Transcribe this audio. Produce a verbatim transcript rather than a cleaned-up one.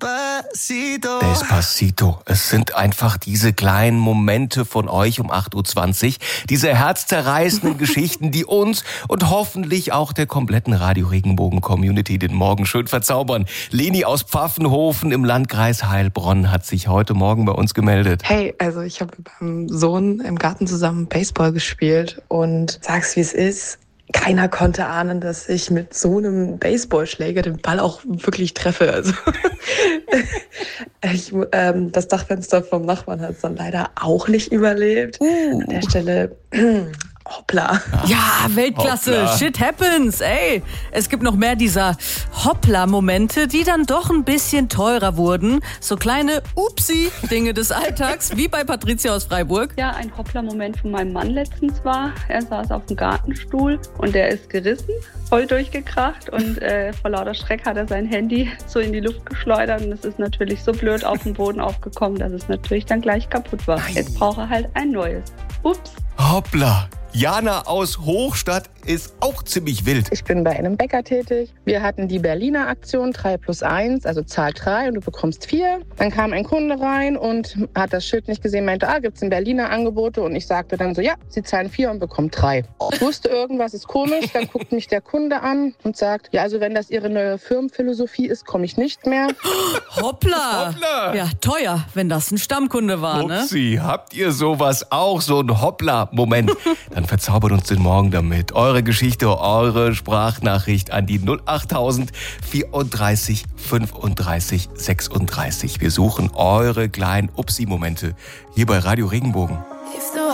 Despacito. Despacito. Es sind einfach diese kleinen Momente von euch um acht Uhr zwanzig. Diese herzzerreißenden Geschichten, die uns und hoffentlich auch der kompletten Radio Regenbogen Community den Morgen schön verzaubern. Leni aus Pfaffenhofen im Landkreis Heilbronn hat sich heute Morgen bei uns gemeldet. Hey, also ich habe mit meinem Sohn im Garten zusammen Baseball gespielt und sag's wie es ist. Keiner konnte ahnen, dass ich mit so einem Baseballschläger den Ball auch wirklich treffe. Also ich, ähm, das Dachfenster vom Nachbarn hat es dann leider auch nicht überlebt. Uh. An der Stelle hoppla. Ja, Weltklasse. Hoppla. Shit happens. Ey, es gibt noch mehr dieser Hoppla-Momente, die dann doch ein bisschen teurer wurden. So kleine Upsi-Dinge des Alltags, wie bei Patricia aus Freiburg. Ja, ein Hoppla-Moment von meinem Mann letztens war, er saß auf dem Gartenstuhl und der ist gerissen, voll durchgekracht und äh, vor lauter Schreck hat er sein Handy so in die Luft geschleudert und es ist natürlich so blöd auf den Boden aufgekommen, dass es natürlich dann gleich kaputt war. Jetzt braucht er halt ein neues. Ups. Hoppla. Jana aus Hochstadt ist auch ziemlich wild. Ich bin bei einem Bäcker tätig. Wir hatten die Berliner Aktion drei plus eins, also zahl drei und du bekommst vier. Dann kam ein Kunde rein und hat das Schild nicht gesehen, meinte, ah, gibt's in Berliner Angebote? Und ich sagte dann so, ja, sie zahlen vier und bekommen drei. Ich wusste, irgendwas ist komisch. Dann guckt mich der Kunde an und sagt, ja, also wenn das ihre neue Firmenphilosophie ist, komme ich nicht mehr. Hoppla. Hoppla. Ja, teuer, wenn das ein Stammkunde war, ne? Upsi, habt ihr sowas auch, so ein Hoppla-Moment? Dann verzaubert uns den Morgen damit. Eure Geschichte, eure Sprachnachricht an die null achttausend vierunddreißig fünfunddreißig sechsunddreißig. Wir suchen eure kleinen Upsi-Momente hier bei Radio Regenbogen.